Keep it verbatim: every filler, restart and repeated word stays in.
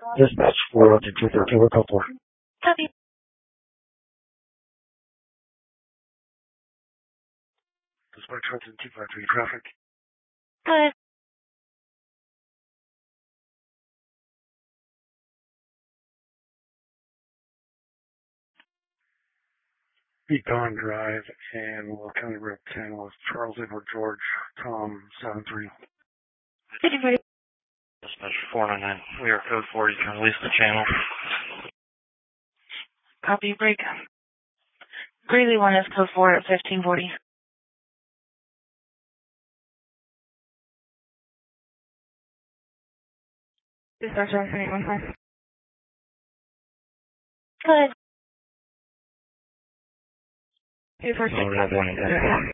Dispatch four one two two thirteen, we're code four. Copy. Dispatch one two five three, traffic. Good. Beacon Drive and Will County Road ten with Charles Edward George, Tom seven three. City ready. Dispatch four nine nine, we are code four, you can release the channel. Copy, break. Greeley one is code four at fifteen forty. Dispatch one seven eight one five. Good. Two four six.